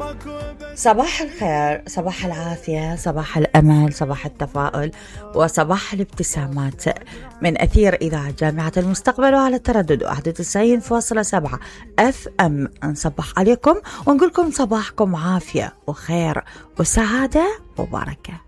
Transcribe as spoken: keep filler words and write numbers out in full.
صباح الخير، صباح العافية، صباح الأمل، صباح التفاؤل، وصباح الابتسامات من أثير إذاعة جامعة المستقبل وعلى تردد واحد وتسعين فاصلة سبعة أف أم. نصبح عليكم ونقولكم صباحكم عافية وخير وسعادة وبركة.